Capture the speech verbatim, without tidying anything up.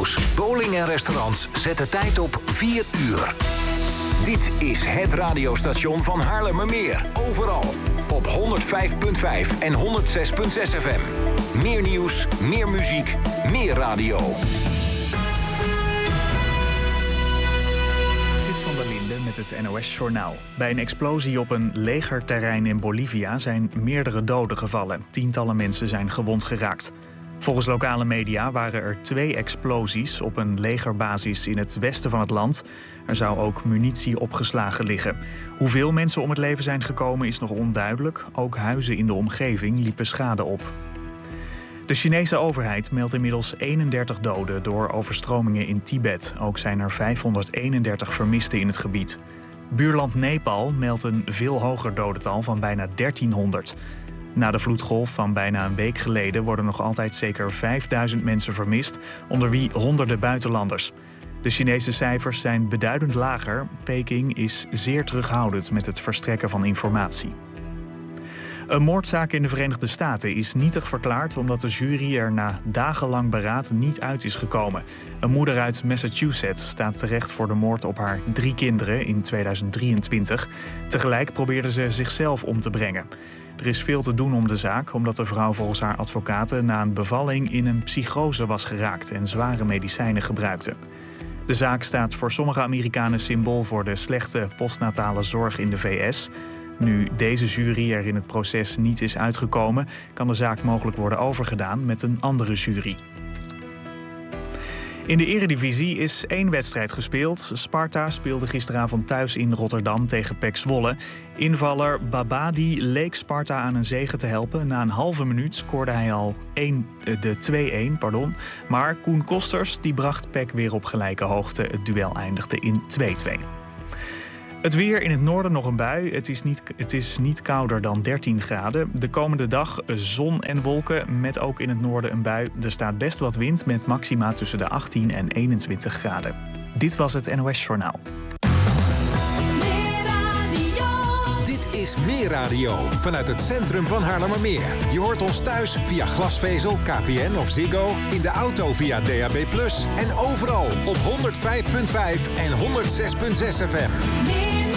casino's, bowling en restaurants zetten tijd op vier uur. Dit is het radiostation van Haarlemmermeer. Overal op honderd vijf komma vijf en honderd zes komma zes F M. Meer nieuws, meer muziek, meer radio. Zit van der Linde met het N O S-journaal. Bij een explosie op een legerterrein in Bolivia zijn meerdere doden gevallen. Tientallen mensen zijn gewond geraakt. Volgens lokale media waren er twee explosies op een legerbasis in het westen van het land. Er zou ook munitie opgeslagen liggen. Hoeveel mensen om het leven zijn gekomen is nog onduidelijk. Ook huizen in de omgeving liepen schade op. De Chinese overheid meldt inmiddels eenendertig doden door overstromingen in Tibet. Ook zijn er vijfhonderdeenendertig vermisten in het gebied. Buurland Nepal meldt een veel hoger dodental van bijna dertienhonderd. Na de vloedgolf van bijna een week geleden worden nog altijd zeker vijfduizend mensen vermist, onder wie honderden buitenlanders. De Chinese cijfers zijn beduidend lager. Peking is zeer terughoudend met het verstrekken van informatie. Een moordzaak in de Verenigde Staten is nietig verklaard omdat de jury er na dagenlang beraad niet uit is gekomen. Een moeder uit Massachusetts staat terecht voor de moord op haar drie kinderen in tweeduizend drieëntwintig. Tegelijk probeerde ze zichzelf om te brengen. Er is veel te doen om de zaak, omdat de vrouw volgens haar advocaten na een bevalling in een psychose was geraakt en zware medicijnen gebruikte. De zaak staat voor sommige Amerikanen symbool voor de slechte postnatale zorg in de V S. Nu deze jury er in het proces niet is uitgekomen, kan de zaak mogelijk worden overgedaan met een andere jury. In de eredivisie is één wedstrijd gespeeld. Sparta speelde gisteravond thuis in Rotterdam tegen P E C Zwolle. Invaller Babadi leek Sparta aan een zege te helpen. Na een halve minuut scoorde hij al één, de twee-een. Pardon. Maar Koen Kosters die bracht P E C weer op gelijke hoogte. Het duel eindigde in twee-twee. Het weer in het noorden nog een bui. Het is, niet, het is niet kouder dan dertien graden. De komende dag zon en wolken met ook in het noorden een bui. Er staat best wat wind met maxima tussen de achttien en eenentwintig graden. Dit was het N O S-journaal. Dit is Meer Radio vanuit het centrum van Haarlemmermeer. Je hoort ons thuis via glasvezel, K P N of Ziggo, in de auto via D A B plus, en overal op honderd vijf komma vijf en honderd zes komma zes F M.